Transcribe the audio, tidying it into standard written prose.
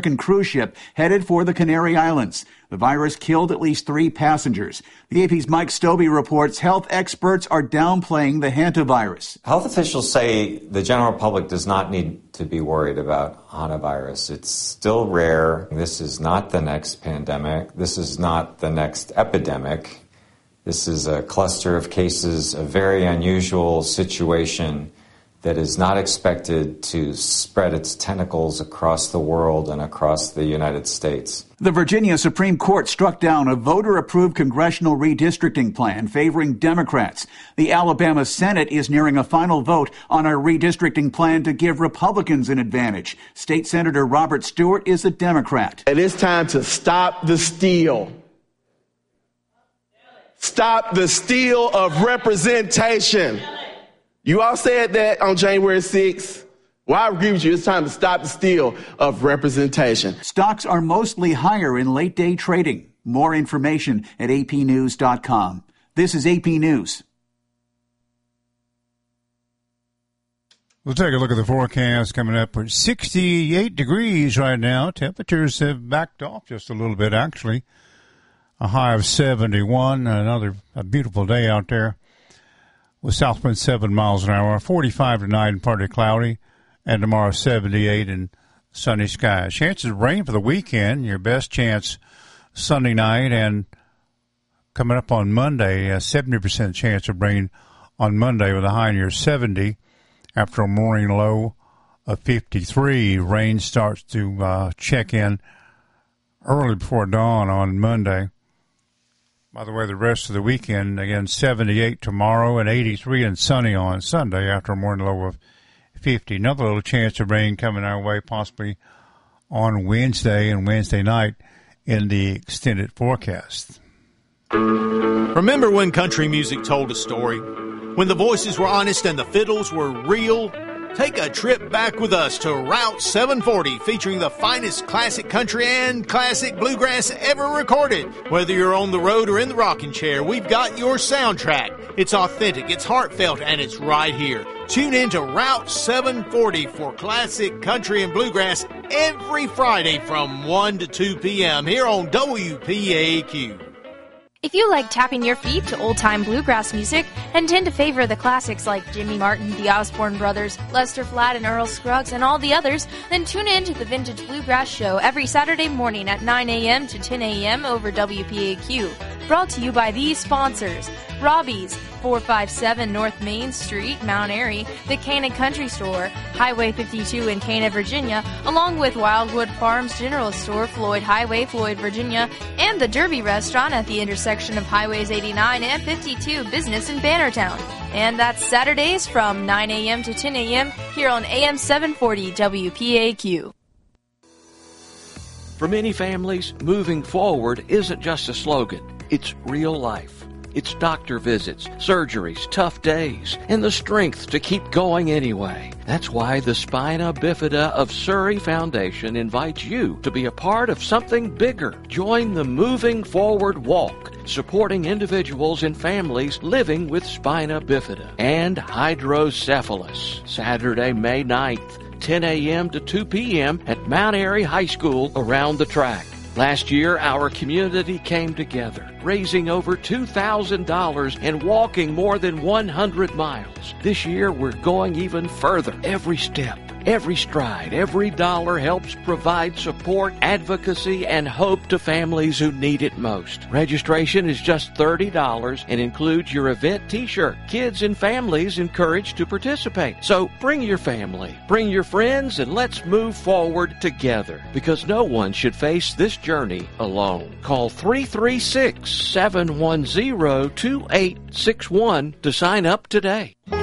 American cruise ship headed for the Canary Islands. The virus killed at least 3 passengers. The AP's Mike Stobie reports health experts are downplaying the hantavirus. Health officials say the general public does not need to be worried about hantavirus. It's still rare. This is not the next pandemic. This is not the next epidemic. This is a cluster of cases, a very unusual situation that is not expected to spread its tentacles across the world and across the United States. The Virginia Supreme Court struck down a voter-approved congressional redistricting plan favoring Democrats. The Alabama Senate is nearing a final vote on a redistricting plan to give Republicans an advantage. State Senator Robert Stewart is a Democrat. It is time to stop the steal. Stop the steal of representation. You all said that on January 6th. Well, I agree with you. It's time to stop the steal of representation. Stocks are mostly higher in late-day trading. More information at apnews.com. This is AP News. We'll take a look at the forecast coming up. We're 68 degrees right now. Temperatures have backed off just a little bit, actually. A high of 71. A beautiful day out there. With south wind 7 miles an hour, 45 tonight and partly cloudy, and tomorrow 78 and sunny skies. Chances of rain for the weekend, your best chance Sunday night, and coming up on Monday, a 70% chance of rain on Monday with a high near 70 after a morning low of 53. Rain starts to check in early before dawn on Monday. By the way, the rest of the weekend, again, 78 tomorrow and 83 and sunny on Sunday after a morning low of 50. Another little chance of rain coming our way possibly on Wednesday and Wednesday night in the extended forecast. Remember when country music told a story? When the voices were honest and the fiddles were real? Take a trip back with us to Route 740, featuring the finest classic country and classic bluegrass ever recorded. Whether you're on the road or in the rocking chair, we've got your soundtrack. It's authentic, it's heartfelt, and it's right here. Tune in to Route 740 for classic country and bluegrass every Friday from 1 to 2 p.m. here on WPAQ. If you like tapping your feet to old-time bluegrass music and tend to favor the classics like Jimmy Martin, the Osborne Brothers, Lester Flatt and Earl Scruggs, and all the others, then tune in to the Vintage Bluegrass Show every Saturday morning at 9 a.m. to 10 a.m. over WPAQ. Brought to you by these sponsors: Robbie's, 457 North Main Street, Mount Airy, the Cana Country Store, Highway 52 in Cana, Virginia, along with Wildwood Farms General Store, Floyd Highway, Floyd, Virginia, and the Derby Restaurant at the intersection of Highways 89 and 52 Business in Bannertown. And that's Saturdays from 9 a.m. to 10 a.m. here on AM 740 WPAQ. For many families, moving forward isn't just a slogan. It's real life. It's doctor visits, surgeries, tough days, and the strength to keep going anyway. That's why the Spina Bifida of Surrey Foundation invites you to be a part of something bigger. Join the Moving Forward Walk, supporting individuals and families living with spina bifida and hydrocephalus. Saturday, May 9th, 10 a.m. to 2 p.m. at Mount Airy High School around the track. Last year, our community came together, raising over $2,000 and walking more than 100 miles. This year, we're going even further. Every step, every stride, every dollar helps provide support, advocacy, and hope to families who need it most. Registration is just $30 and includes your event t-shirt. Kids and families encouraged to participate. So bring your family, bring your friends, and let's move forward together, because no one should face this journey alone. Call 336-710-2861 to sign up today.